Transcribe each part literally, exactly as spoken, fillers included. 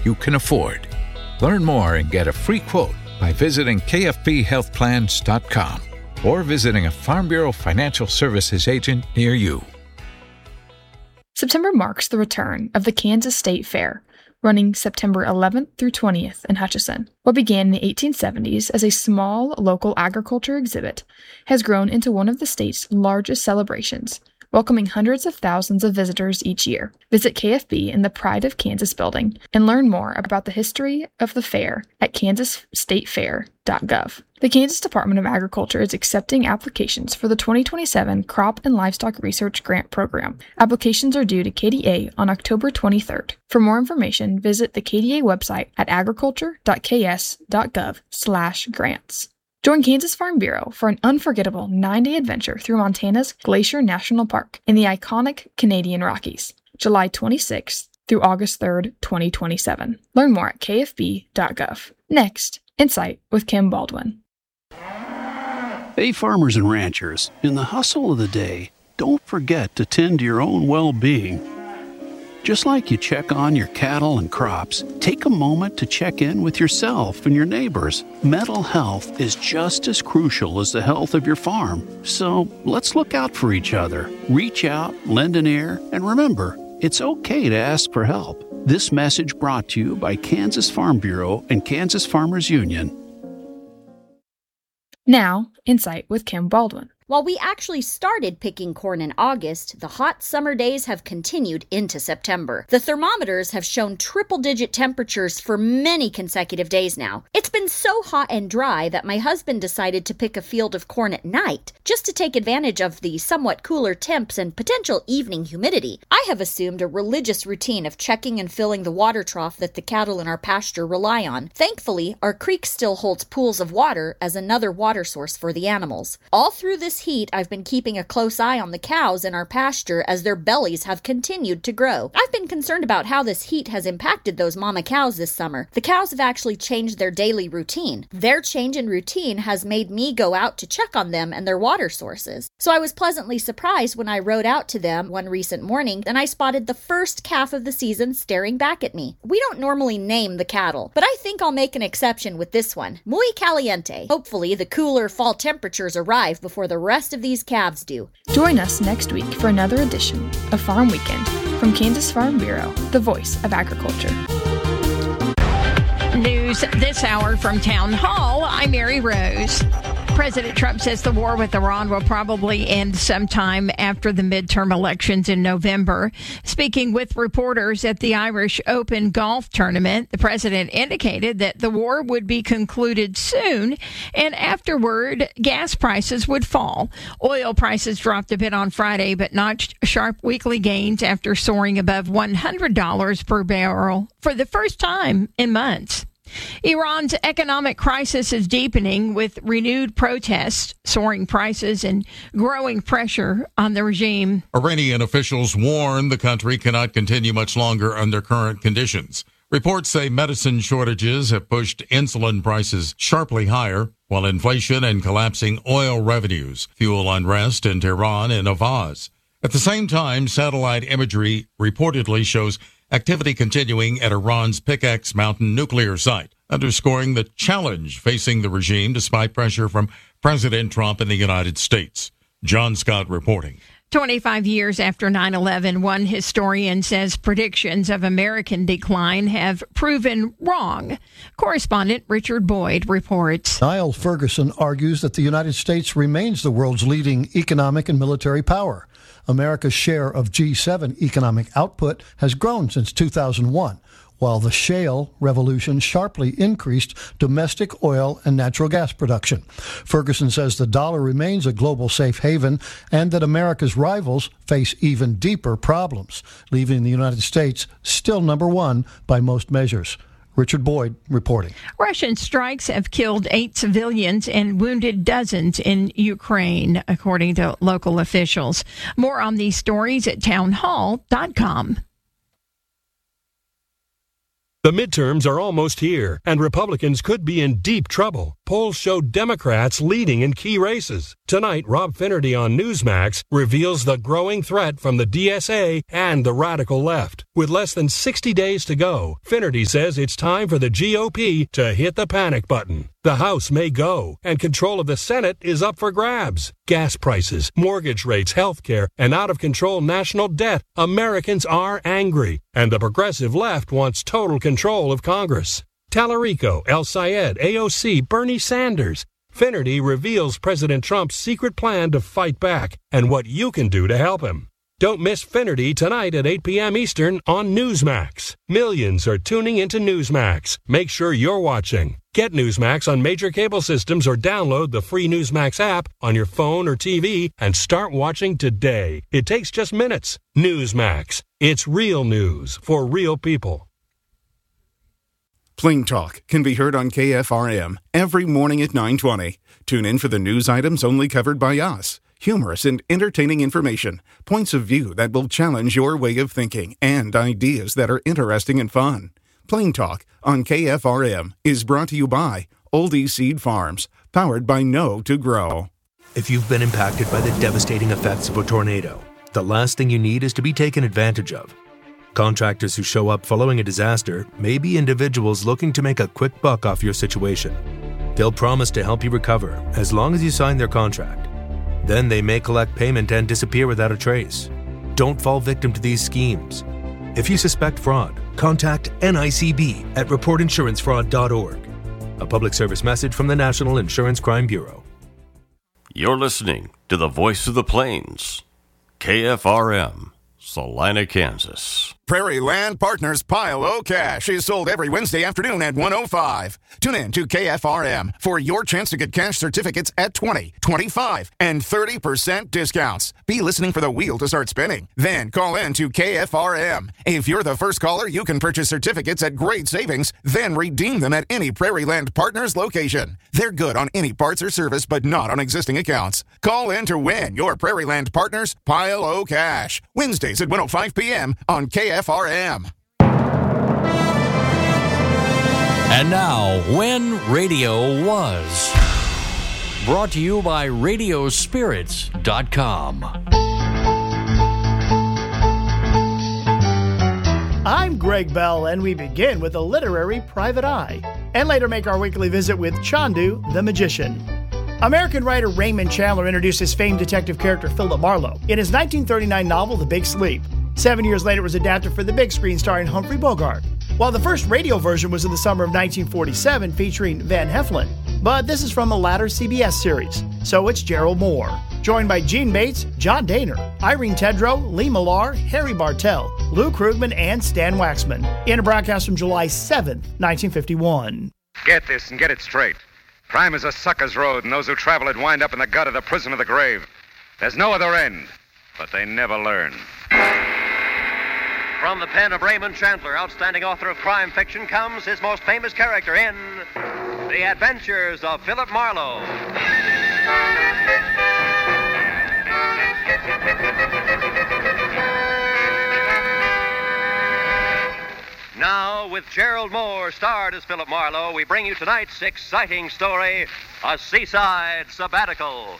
you can afford. Learn more and get a free quote by visiting K F B health plans dot com or visiting a Farm Bureau Financial Services agent near you. September marks the return of the Kansas State Fair, running September eleventh through twentieth in Hutchinson. What began in the eighteen seventies as a small local agriculture exhibit has grown into one of the state's largest celebrations, welcoming hundreds of thousands of visitors each year. Visit K F B in the Pride of Kansas building and learn more about the history of the fair at kansas state fair dot gov. The Kansas Department of Agriculture is accepting applications for the twenty twenty-seven Crop and Livestock Research Grant Program. Applications are due to K D A on October twenty-third. For more information, visit the K D A website at agriculture dot k s dot gov slash grants. Join Kansas Farm Bureau for an unforgettable nine-day adventure through Montana's Glacier National Park in the iconic Canadian Rockies, July twenty-sixth through August third, twenty twenty-seven. Learn more at k f b dot gov. Next, Insight with Kim Baldwin. Hey, farmers and ranchers, in the hustle of the day, don't forget to tend to your own well-being. Just like you check on your cattle and crops, take a moment to check in with yourself and your neighbors. Mental health is just as crucial as the health of your farm. So let's look out for each other. Reach out, lend an ear, and remember, it's okay to ask for help. This message brought to you by Kansas Farm Bureau and Kansas Farmers Union. Now, Insight with Kim Baldwin. While we actually started picking corn in August, the hot summer days have continued into September. The thermometers have shown triple-digit temperatures for many consecutive days now. It's been so hot and dry that my husband decided to pick a field of corn at night, just to take advantage of the somewhat cooler temps and potential evening humidity. I have assumed a religious routine of checking and filling the water trough that the cattle in our pasture rely on. Thankfully, our creek still holds pools of water as another water source for the animals. All through this heat, I've been keeping a close eye on the cows in our pasture as their bellies have continued to grow. I've been concerned about how this heat has impacted those mama cows this summer. The cows have actually changed their daily routine. Their change in routine has made me go out to check on them and their water sources. So I was pleasantly surprised when I rode out to them one recent morning and I spotted the first calf of the season staring back at me. We don't normally name the cattle, but I think I'll make an exception with this one. Muy caliente. Hopefully the cooler fall temperatures arrive before the rest of these calves do. Join us next week for another edition of Farm Weekend from Kansas Farm Bureau, the voice of agriculture. News this hour from Town Hall. I'm Mary Rose. President Trump says the war with Iran will probably end sometime after the midterm elections in November. Speaking with reporters at the Irish Open golf tournament, the president indicated that the war would be concluded soon, and afterward, gas prices would fall. Oil prices dropped a bit on Friday, but notched sharp weekly gains after soaring above one hundred dollars per barrel for the first time in months. Iran's economic crisis is deepening with renewed protests, soaring prices, and growing pressure on the regime. Iranian officials warn the country cannot continue much longer under current conditions. Reports say medicine shortages have pushed insulin prices sharply higher, while inflation and collapsing oil revenues fuel unrest in Tehran and Avaz. At the same time, satellite imagery reportedly shows activity continuing at Iran's Pickaxe Mountain nuclear site, underscoring the challenge facing the regime despite pressure from President Trump and the United States. John Scott reporting. twenty-five years after nine eleven, one historian says predictions of American decline have proven wrong. Correspondent Richard Boyd reports. Niall Ferguson argues that the United States remains the world's leading economic and military power. America's share of G seven economic output has grown since two thousand one, while the shale revolution sharply increased domestic oil and natural gas production. Ferguson says the dollar remains a global safe haven and that America's rivals face even deeper problems, leaving the United States still number one by most measures. Richard Boyd reporting. Russian strikes have killed eight civilians and wounded dozens in Ukraine, according to local officials. More on these stories at town hall dot com. The midterms are almost here, and Republicans could be in deep trouble. Polls show Democrats leading in key races. Tonight, Rob Finnerty on Newsmax reveals the growing threat from the D S A and the radical left. With less than sixty days to go, Finnerty says it's time for the G O P to hit the panic button. The House may go, and control of the Senate is up for grabs. Gas prices, mortgage rates, health care, and out-of-control national debt. Americans are angry, and the progressive left wants total control of Congress. Tallarico, El Sayed, A O C, Bernie Sanders. Finnerty reveals President Trump's secret plan to fight back and what you can do to help him. Don't miss Finnerty tonight at eight p.m. Eastern on Newsmax. Millions are tuning into Newsmax. Make sure you're watching. Get Newsmax on major cable systems or download the free Newsmax app on your phone or T V and start watching today. It takes just minutes. Newsmax. It's real news for real people. Plain Talk can be heard on K F R M every morning at nine twenty. Tune in for the news items only covered by us. Humorous and entertaining information, points of view that will challenge your way of thinking, and ideas that are interesting and fun. Plain Talk on K F R M is brought to you by Oldie Seed Farms, powered by Know to Grow. If you've been impacted by the devastating effects of a tornado, the last thing you need is to be taken advantage of. Contractors who show up following a disaster may be individuals looking to make a quick buck off your situation. They'll promise to help you recover as long as you sign their contract. Then they may collect payment and disappear without a trace. Don't fall victim to these schemes. If you suspect fraud, contact N I C B at report insurance fraud dot org. A public service message from the National Insurance Crime Bureau. You're listening to the Voice of the Plains, K F R M, Salina, Kansas. Prairie Land Partners Pile O Cash is sold every Wednesday afternoon at one oh five. Tune in to K F R M for your chance to get cash certificates at twenty, twenty-five, and thirty percent discounts. Be listening for the wheel to start spinning. Then call in to K F R M. If you're the first caller, you can purchase certificates at great savings, then redeem them at any Prairie Land Partners location. They're good on any parts or service, but not on existing accounts. Call in to win your Prairie Land Partners Pile O Cash. Wednesdays at one oh five p.m. on K F R M. And now, When Radio Was. Brought to you by radio spirits dot com. I'm Greg Bell, and we begin with a literary private eye, and later make our weekly visit with Chandu the Magician. American writer Raymond Chandler introduced his famed detective character Philip Marlowe in his nineteen thirty-nine novel The Big Sleep. Seven years later, it was adapted for the big screen starring Humphrey Bogart, while the first radio version was in the summer of nineteen forty-seven featuring Van Heflin. But this is from a latter C B S series, so it's Gerald Moore, joined by Gene Bates, John Daner, Irene Tedrow, Lee Millar, Harry Bartell, Lou Krugman, and Stan Waxman, in a broadcast from July seventh, nineteen fifty-one. Get this and get it straight. Crime is a sucker's road, and those who travel it wind up in the gut of the prison of the grave. There's no other end, but they never learn. From the pen of Raymond Chandler, outstanding author of crime fiction, comes his most famous character in The Adventures of Philip Marlowe. Now, with Gerald Moore starred as Philip Marlowe, we bring you tonight's exciting story, A Seaside Sabbatical.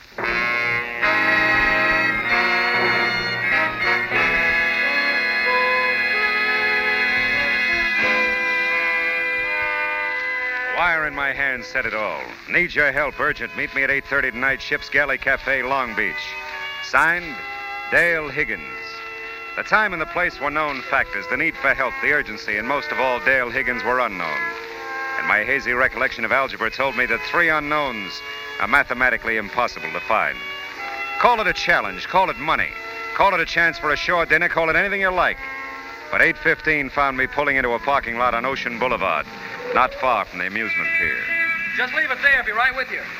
Wire in my hand said it all. Need your help, urgent. Meet me at eight thirty tonight, Ship's Galley Cafe, Long Beach. Signed, Dale Higgins. The time and the place were known factors, the need for help, the urgency, and most of all, Dale Higgins were unknown. And my hazy recollection of algebra told me that three unknowns are mathematically impossible to find. Call it a challenge, call it money, call it a chance for a shore dinner, call it anything you like. But eight fifteen found me pulling into a parking lot on Ocean Boulevard, not far from the amusement pier. Just leave it there. I'll be right with you.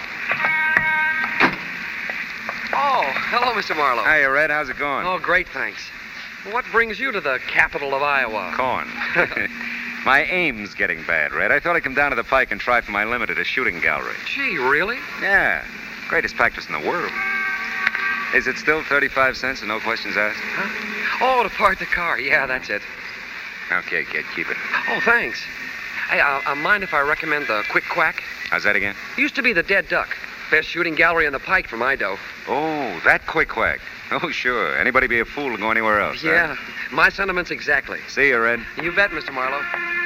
Oh, hello, Mister Marlowe. Hiya, Red. How's it going? Oh, great, thanks. What brings you to the capital of Iowa? Corn. My aim's getting bad, Red. I thought I'd come down to the Pike and try for my limit at a shooting gallery. Gee, really? Yeah. Greatest practice in the world. Is it still thirty-five cents and no questions asked? Huh? Oh, to park the car. Yeah, that's it. Okay, kid, keep it. Oh, thanks. Hey, uh, uh, mind if I recommend the Quick Quack? How's that again? Used to be the Dead Duck. Best shooting gallery on the Pike for my dough. Oh, that quick-quack. Oh, sure. Anybody be a fool to go anywhere else, Yeah, huh? my sentiments exactly. See you, Red. You bet, Mister Marlowe.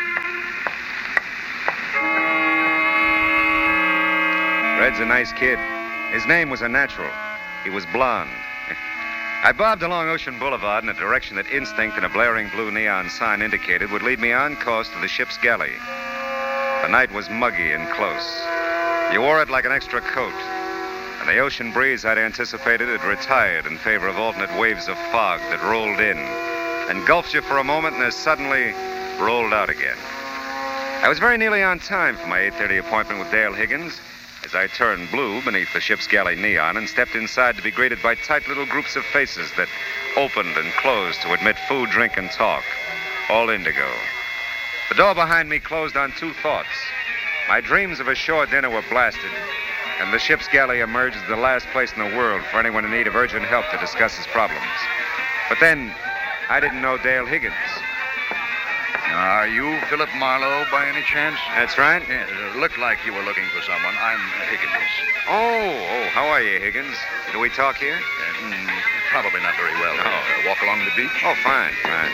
Red's a nice kid. His name was a natural. He was blonde. I bobbed along Ocean Boulevard in a direction that instinct and a blaring blue neon sign indicated would lead me on course to the ship's galley. The night was muggy and close. You wore it like an extra coat. And the ocean breeze I'd anticipated had retired in favor of alternate waves of fog that rolled in, engulfed you for a moment, and as suddenly rolled out again. I was very nearly on time for my eight thirty appointment with Dale Higgins as I turned blue beneath the ship's galley neon and stepped inside to be greeted by tight little groups of faces that opened and closed to admit food, drink, and talk, all indigo. The door behind me closed on two thoughts. My dreams of a shore dinner were blasted, and the ship's galley emerged as the last place in the world for anyone in need of urgent help to discuss his problems. But then, I didn't know Dale Higgins. Are you Philip Marlowe by any chance? That's right. Yes, it looked like you were looking for someone. I'm Higgins. Oh, oh, how are you, Higgins? Do we talk here? Uh, mm, probably not very well. Oh. Uh, walk along the beach? Oh, fine, fine.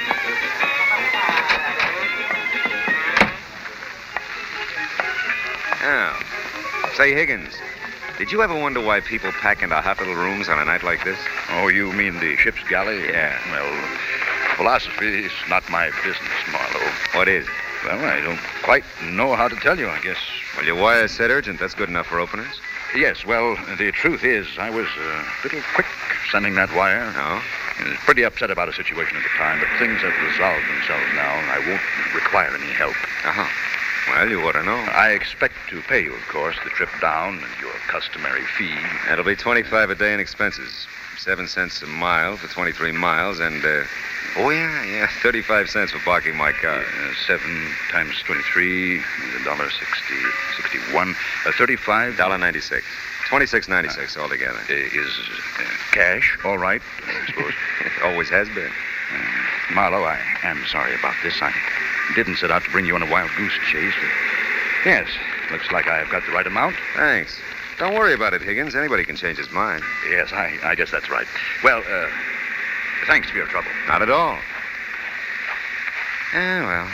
Oh. Say, Higgins, did you ever wonder why people pack into hot little rooms on a night like this? Oh, you mean the ship's galley? Yeah. Well, philosophy is not my business, Marlowe. What is? Well, I don't quite know how to tell you, I guess. Well, your wire said urgent. That's good enough for openers. Yes, well, the truth is, I was a little quick sending that wire. No? I was pretty upset about a situation at the time, but things have resolved themselves now, and I won't require any help. Uh-huh. Well, you ought to know. I expect to pay you, of course, the trip down and your customary fee. That'll be twenty-five a day in expenses. Seven cents a mile for twenty-three miles, and, uh, oh, yeah, yeah, thirty-five cents for parking my car. Uh, seven times twenty-three is a dollar sixty, sixty-one. Uh, thirty-five? Dollar ninety-six. Twenty-six ninety-six uh, altogether. Uh, is uh, cash all right, I suppose? It always has been. Uh, Marlowe, I am sorry about this. I didn't set out to bring you on a wild goose chase, but yes, looks like I have got the right amount. Thanks. Don't worry about it, Higgins. Anybody can change his mind. Yes, I, I guess that's right. Well, uh, thanks for your trouble. Not at all. Eh, well.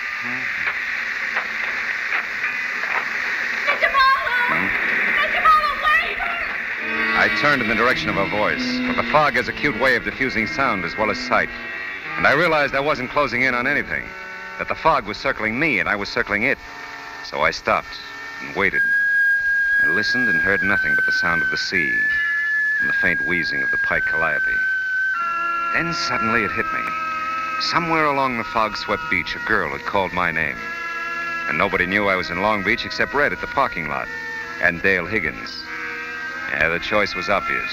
Mister Marlowe! Hmm? Mister Marlowe, wait! I turned in the direction of her voice, but the fog has a cute way of diffusing sound as well as sight. And I realized I wasn't closing in on anything, that the fog was circling me and I was circling it. So I stopped and waited. I listened and heard nothing but the sound of the sea and the faint wheezing of the Pike Calliope. Then suddenly it hit me. Somewhere along the fog-swept beach, a girl had called my name. And nobody knew I was in Long Beach except Red at the parking lot and Dale Higgins. Yeah, the choice was obvious.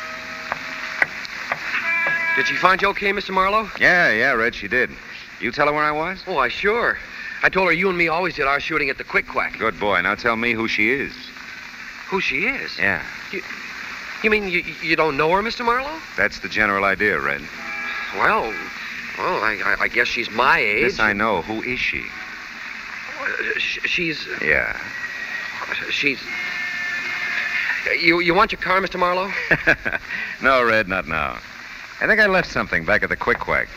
Did she find you okay, Mister Marlowe? Yeah, yeah, Red, she did. You tell her where I was? Oh, I sure. I told her you and me always did our shooting at the Quick Quack. Good boy. Now tell me who she is. Who she is? Yeah. You, you mean you, you don't know her, Mister Marlowe? That's the general idea, Red. Well, well, I, I, I guess she's my age. This I know. Who is she? Uh, sh- she's... Yeah. She's... You, you want your car, Mister Marlowe? No, Red, not now. I think I left something back at the Quick Quack.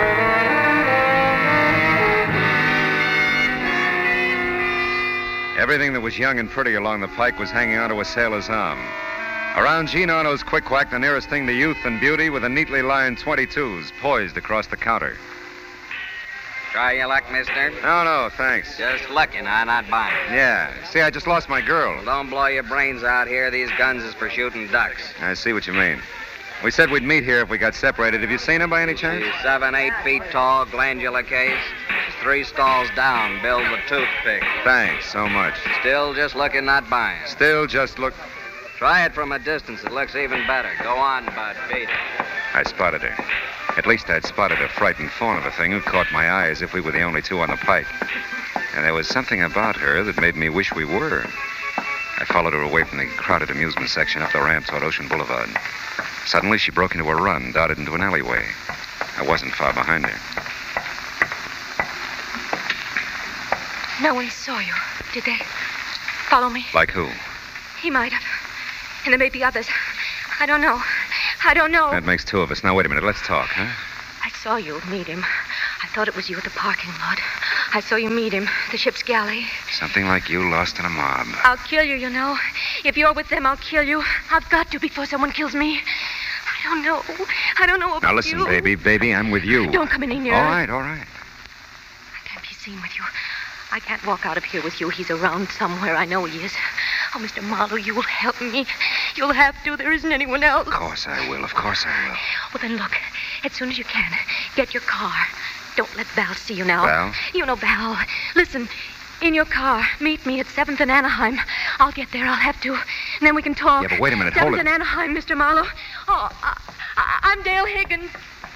Everything that was young and pretty along the Pike was hanging onto a sailor's arm. Around Gene Arno's Quick Quack, the nearest thing to youth and beauty were the neatly lined twenty-twos poised across the counter. Try your luck, mister? No, no, thanks. Just lucky, now, not buying. Yeah. See, I just lost my girl. Well, don't blow your brains out here. These guns is for shooting ducks. I see what you mean. We said we'd meet here if we got separated. Have you seen her by any chance? She's seven, eight feet tall, glandular case. She's three stalls down, billed with toothpick. Thanks so much. Still just looking, not buying. Still just look... Try it from a distance. It looks even better. Go on, bud. Beat it. I spotted her. At least I'd spotted a frightened fawn of a thing who caught my eye as if we were the only two on the Pike. And there was something about her that made me wish we were. I followed her away from the crowded amusement section up the ramp toward Ocean Boulevard. Suddenly, she broke into a run, darted into an alleyway. I wasn't far behind her. No one saw you, did they? Follow me. Like who? He might have. And there may be others. I don't know. I don't know. That makes two of us. Now, wait a minute. Let's talk, huh? I saw you meet him. I thought it was you at the parking lot. I saw you meet him, the ship's galley. Something like you lost in a mob. I'll kill you, you know. If you're with them, I'll kill you. I've got to before someone kills me. I don't know. I don't know about Now, listen, you. baby. Baby, I'm with you. Don't come any nearer. All right, all right. I can't be seen with you. I can't walk out of here with you. He's around somewhere. I know he is. Oh, Mister Marlowe, you will help me. You'll have to. There isn't anyone else. Of course I will. Of course I will. Well, then look. As soon as you can, get your car. Don't let Val see you now. Val? You know Val. Listen, in your car. Meet me at seventh and Anaheim. I'll get there. I'll have to. And then we can talk. Yeah, but wait a minute. seventh Hold it. and Anaheim, Mister Marlowe. Oh, I, I, I'm Dale Higgins.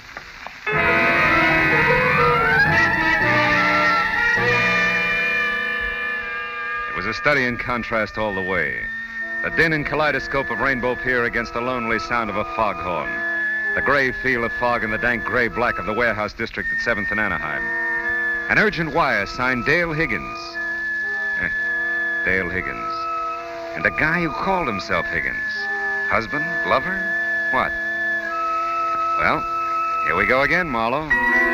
It was a study in contrast all the way. The din and kaleidoscope of Rainbow Pier against the lonely sound of a foghorn. The gray feel of fog and the dank gray black of the warehouse district at seventh and Anaheim. An urgent wire signed Dale Higgins. Eh, Dale Higgins. And a guy who called himself Higgins. Husband? Lover? What? Well, here we go again, Marlowe.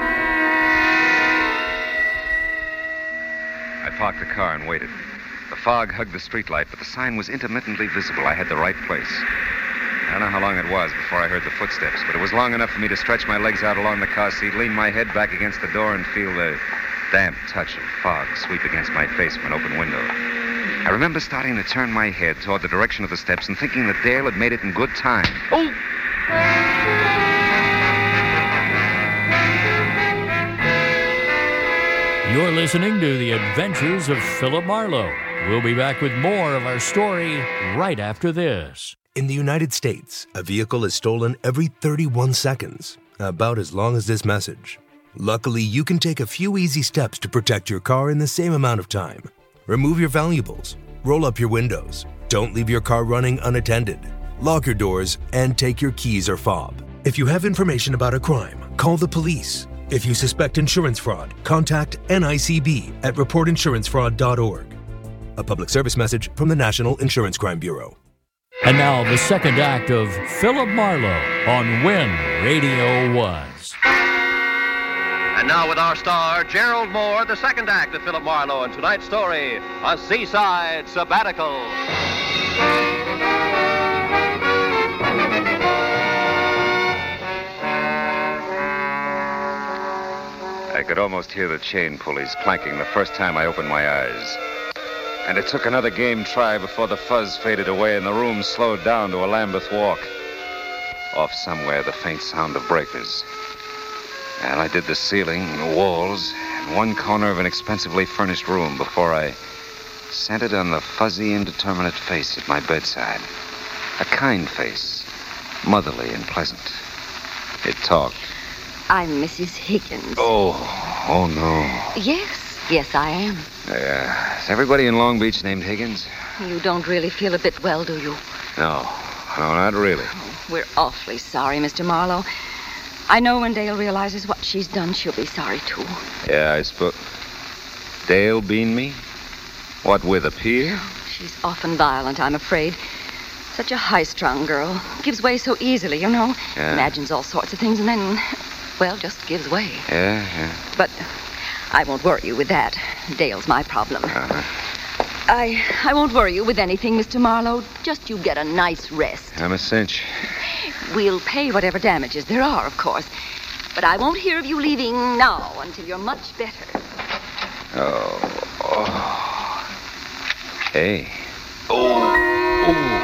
I parked the car and waited. The fog hugged the streetlight, but the sign was intermittently visible. I had the right place. I don't know how long it was before I heard the footsteps, but it was long enough for me to stretch my legs out along the car seat, lean my head back against the door, and feel the damp touch of fog sweep against my face from an open window. I remember starting to turn my head toward the direction of the steps and thinking that Dale had made it in good time. Oh! You're listening to The Adventures of Philip Marlowe. We'll be back with more of our story right after this. In the United States, a vehicle is stolen every thirty-one seconds, about as long as this message. Luckily, you can take a few easy steps to protect your car in the same amount of time. Remove your valuables, roll up your windows, don't leave your car running unattended, lock your doors, and take your keys or fob. If you have information about a crime, call the police. If you suspect insurance fraud, contact N I C B at report insurance fraud dot org. A public service message from the National Insurance Crime Bureau. And now the second act of Philip Marlowe on When Radio Was. And now with our star, Gerald Moore, the second act of Philip Marlowe, and tonight's story, A Seaside Sabbatical. I could almost hear the chain pulleys clanking the first time I opened my eyes. And it took another game try before the fuzz faded away and the room slowed down to a Lambeth walk. Off somewhere, the faint sound of breakers. And I did the ceiling, the walls, and one corner of an expensively furnished room before I centered on the fuzzy, indeterminate face at my bedside. A kind face, motherly and pleasant. It talked. I'm Missus Higgins. Oh, oh no. Yes, yes, I am. Uh, is everybody in Long Beach named Higgins? You don't really feel a bit well, do you? No, no, not really. We're awfully sorry, Mister Marlowe. I know when Dale realizes what she's done, she'll be sorry, too. Yeah, I suppose. Dale bean me? What, with a pier? She's often violent, I'm afraid. Such a high-strung girl. Gives way so easily, you know. Yeah. Imagines all sorts of things and then, well, just gives way. Yeah, yeah. But I won't worry you with that. Dale's my problem. Uh-huh. I I won't worry you with anything, Mister Marlowe. Just you get a nice rest. I'm a cinch. We'll pay whatever damages there are, of course. But I won't hear of you leaving now until you're much better. Oh. oh. Hey. Oh. oh.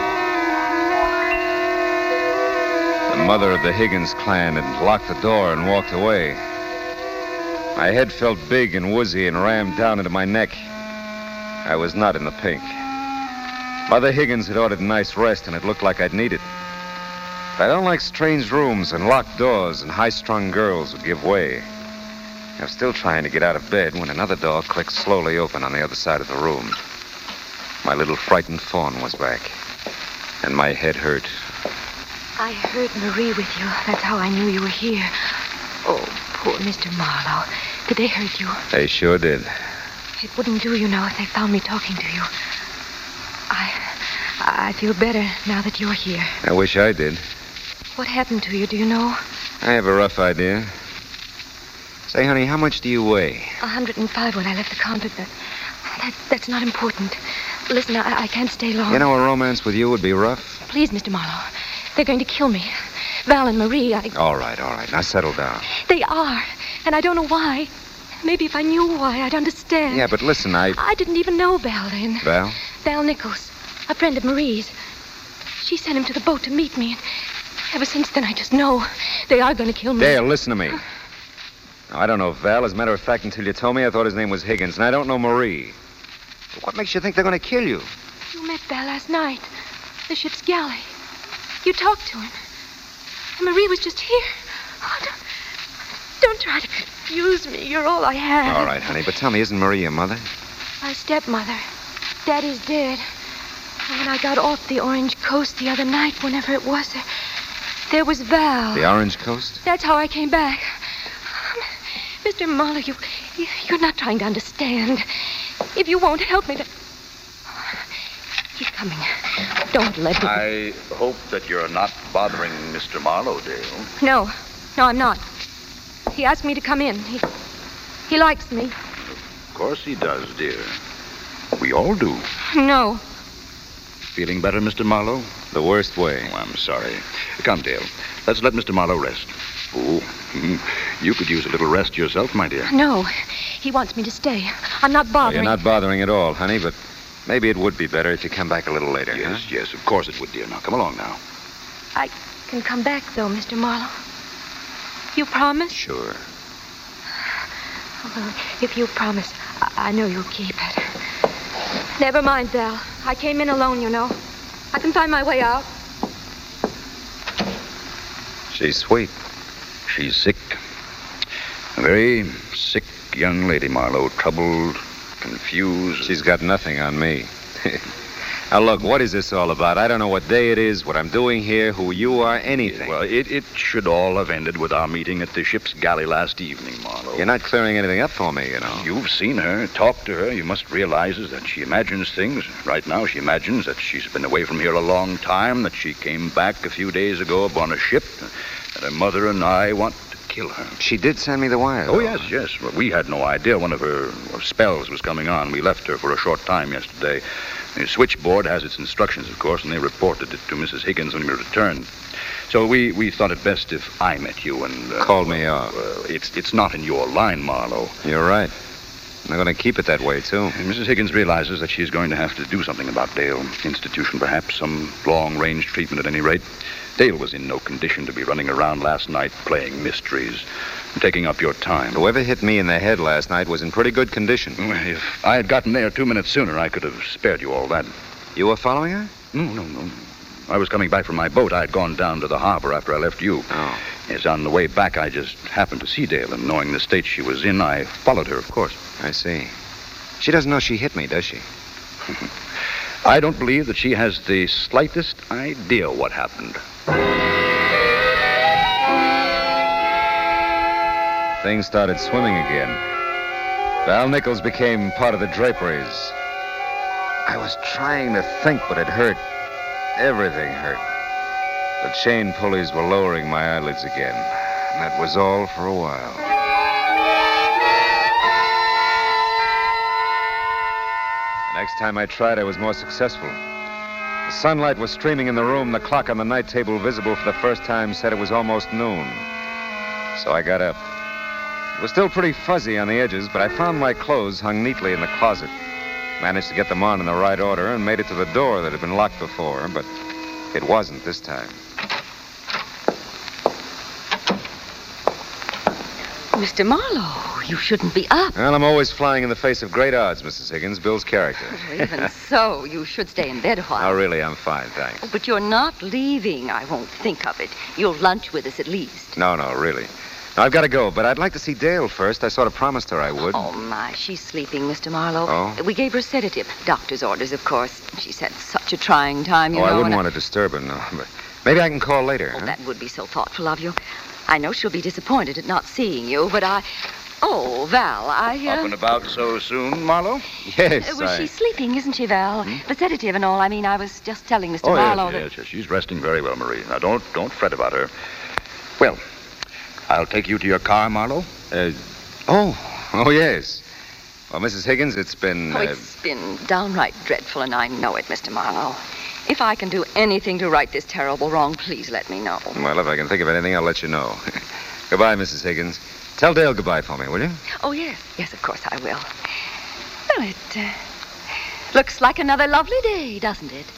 The mother of the Higgins clan had locked the door and walked away. My head felt big and woozy and rammed down into my neck. I was not in the pink. Mother Higgins had ordered a nice rest, and it looked like I'd need it. But I don't like strange rooms and locked doors and high-strung girls who give way. I was still trying to get out of bed when another door clicked slowly open on the other side of the room. My little frightened fawn was back, and my head hurt. I heard Marie with you. That's how I knew you were here. Oh, poor Mister Marlowe. Did they hurt you? They sure did. It wouldn't do, you know, if they found me talking to you. I... I feel better now that you're here. I wish I did. What happened to you, do you know? I have a rough idea. Say, honey, how much do you weigh? one hundred five when I left the convent, but that, that's not important. Listen, I, I can't stay long. You know, a romance with you would be rough. Please, Mister Marlowe. They're going to kill me. Val and Marie, I... All right, all right. Now settle down. They are, and I don't know why. Maybe if I knew why, I'd understand. Yeah, but listen, I... I didn't even know Val then. Val? Val Nichols, a friend of Marie's. She sent him to the boat to meet me, and ever since then I just know they are going to kill me. Dale, listen to me. Now, I don't know Val. As a matter of fact, until you told me, I thought his name was Higgins, and I don't know Marie. But what makes you think they're going to kill you? You met Val last night. The ship's galley. You talked to him. And Marie was just here. Oh, don't, don't try to confuse me. You're all I have. All right, honey, but tell me, isn't Marie your mother? My stepmother. Daddy's dead. And when I got off the Orange Coast the other night, whenever it was, there, there was Val. The Orange Coast? That's how I came back. Mister Marlowe, you, you, you're not trying to understand. If you won't help me, then... He's coming. Don't let him... I hope that you're not bothering Mister Marlowe, Dale. No. No, I'm not. He asked me to come in. He, he likes me. Of course he does, dear. We all do. No. Feeling better, Mister Marlowe? The worst way. Oh, I'm sorry. Come, Dale. Let's let Mister Marlowe rest. Oh, you could use a little rest yourself, my dear. No. He wants me to stay. I'm not bothering. Well, you're not bothering at all, honey, but maybe it would be better if you come back a little later. Yes, huh? yes, of course it would, dear. Now, come along now. I can come back, though, Mister Marlowe. You promise? Sure. Well, if you promise, I, I know you'll keep it. Never mind, Val. I came in alone, you know. I can find my way out. She's sweet. She's sick. A very sick young lady, Marlowe. Troubled, confused. She's got nothing on me. Now, look, what is this all about? I don't know what day it is, what I'm doing here, who you are, anything. Well, it, it should all have ended with our meeting at the ship's galley last evening, Marlowe. You're not clearing anything up for me, you know. You've seen her, talked to her. You must realize that she imagines things. Right now, she imagines that she's been away from here a long time, that she came back a few days ago upon a ship, that her mother and I want to kill her. She did send me the wire, Oh, though. yes, yes. Well, we had no idea one of her spells was coming on. We left her for a short time yesterday. The switchboard has its instructions, of course, and they reported it to Missus Higgins when we returned. So we, we thought it best if I met you and... Uh, Called me off. Uh, it's, it's not in your line, Marlowe. You're right. I'm going to keep it that way, too. And Missus Higgins realizes that she's going to have to do something about Dale. Institution, perhaps. Some long-range treatment at any rate. Dale was in no condition to be running around last night playing mysteries and taking up your time. Whoever hit me in the head last night was in pretty good condition. Well, if I had gotten there two minutes sooner, I could have spared you all that. You were following her? No, no, no. I was coming back from my boat. I had gone down to the harbor after I left you. Oh. Yes, on the way back, I just happened to see Dale, and knowing the state she was in, I followed her, of course. I see. She doesn't know she hit me, does she? I don't believe that she has the slightest idea what happened. Things started swimming again. Val Nichols became part of the draperies. I was trying to think, but it hurt. Everything hurt. The chain pulleys were lowering my eyelids again. And that was all for a while. The next time I tried, I was more successful. The sunlight was streaming in the room. The clock on the night table, visible for the first time, said it was almost noon. So I got up. It was still pretty fuzzy on the edges, but I found my clothes hung neatly in the closet. Managed to get them on in the right order and made it to the door that had been locked before, but it wasn't this time. Mister Marlowe, you shouldn't be up. Well, I'm always flying in the face of great odds, Missus Higgins. Bill's character. Even so, you should stay in bed a while. Oh, really, I'm fine, thanks. Oh, but you're not leaving. I won't think of it. You'll lunch with us at least. No, no, really. No, I've got to go, but I'd like to see Dale first. I sort of promised her I would. Oh, my, she's sleeping, Mister Marlowe. Oh? We gave her a sedative. Doctor's orders, of course. She's had such a trying time, you oh, know. I wouldn't and want to disturb her, no. But maybe I can call later. Oh, huh? that would be so thoughtful of you. I know she'll be disappointed at not seeing you, but I... Oh, Val, I... Uh... Up and about so soon, Marlowe? Yes, uh, Was I... she sleeping, isn't she, Val? Hmm? The sedative and all. I mean, I was just telling Mister Oh, Marlowe yes, that... yes, yes. She's resting very well, Marie. Now, don't, don't fret about her. Well, I'll take you to your car, Marlowe. Uh, oh, oh, yes. Well, Missus Higgins, it's been... Oh, uh... it's been downright dreadful, and I know it, Mister Marlowe. If I can do anything to right this terrible wrong, please let me know. Well, if I can think of anything, I'll let you know. Goodbye, Missus Higgins. Tell Dale goodbye for me, will you? Oh, yes. Yes, of course I will. Well, it uh, looks like another lovely day, doesn't it?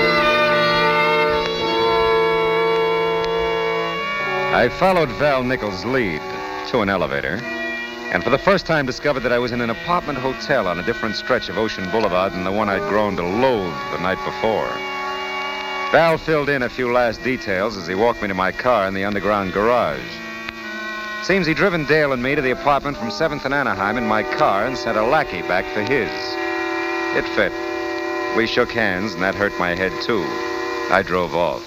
I followed Val Nichols' lead to an elevator, and for the first time discovered that I was in an apartment hotel on a different stretch of Ocean Boulevard than the one I'd grown to loathe the night before. Val filled in a few last details as he walked me to my car in the underground garage. Seems he'd driven Dale and me to the apartment from seventh and Anaheim in my car and sent a lackey back for his. It fit. We shook hands, and that hurt my head, too. I drove off.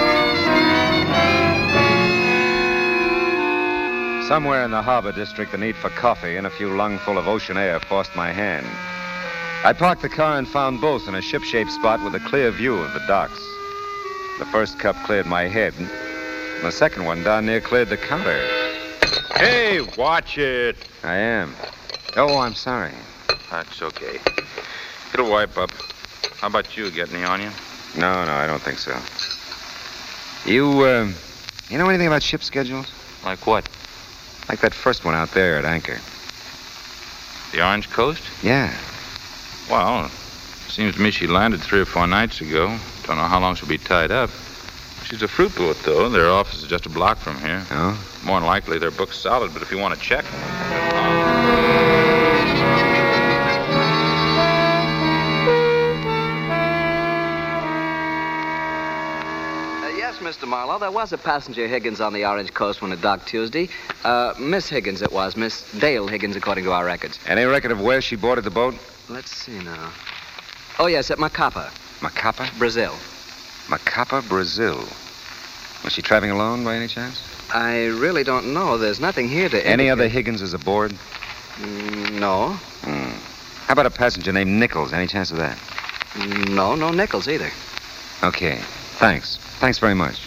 Somewhere in the harbor district, the need for coffee and a few lungful of ocean air forced my hand. I parked the car and found both in a ship-shaped spot with a clear view of the docks. The first cup cleared my head, and the second one down near cleared the counter. Hey, watch it. I am. Oh, I'm sorry. That's okay. It'll wipe up. How about you? Get any on you? No, no, I don't think so. You, uh, you know anything about ship schedules? Like what? Like that first one out there at anchor. The Orange Coast? Yeah. Well, seems to me she landed three or four nights ago. Don't know how long she'll be tied up. She's a fruit boat, though. Their office is just a block from here. Oh? More than likely, they're booked solid, but if you want to check... Mister Marlowe, there was a passenger Higgins on the Orange Coast when it docked Tuesday. Uh, Miss Higgins it was. Miss Dale Higgins, according to our records. Any record of where she boarded the boat? Let's see now. Oh, yes, at Macapa. Macapa? Brazil. Macapa, Brazil. Was she traveling alone by any chance? I really don't know. There's nothing here to Any indicate... other Higginses aboard? Mm, no. Hmm. How about a passenger named Nichols? Any chance of that? No, no Nichols either. Okay. Thanks. Thanks very much.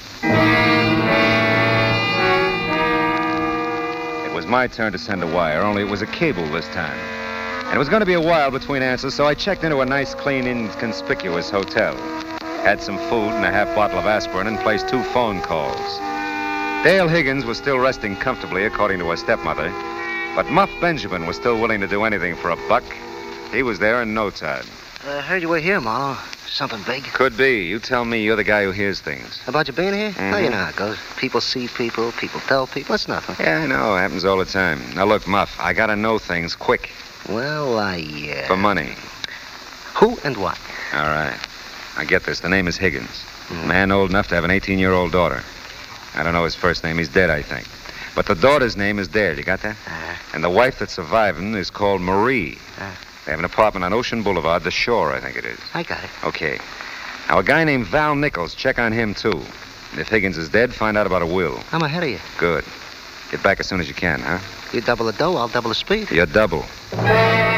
It was my turn to send a wire, only it was a cable this time. And it was going to be a while between answers, so I checked into a nice, clean, inconspicuous hotel. Had some food and a half bottle of aspirin and placed two phone calls. Dale Higgins was still resting comfortably, according to her stepmother. But Muff Benjamin was still willing to do anything for a buck. He was there in no time. I uh, heard you were here, Marlowe. Something big? Could be. You tell me. You're the guy who hears things. About you being here? Mm-hmm. Oh, you know how it goes. People see people, people tell people. It's nothing. Yeah, I know. It happens all the time. Now, look, Muff, I gotta know things quick. Well, I, uh... For money. Who and what? All right. I get this. The name is Higgins. Mm. Man old enough to have an eighteen-year-old daughter. I don't know his first name. He's dead, I think. But the daughter's name is Dale. You got that? Uh-huh. And the wife that's surviving is called Marie. Uh-huh. They have an apartment on Ocean Boulevard, the Shore, I think it is. I got it. Okay. Now, a guy named Val Nichols, check on him, too. And if Higgins is dead, find out about a will. I'm ahead of you. Good. Get back as soon as you can, huh? You double the dough, I'll double the speed. You're double.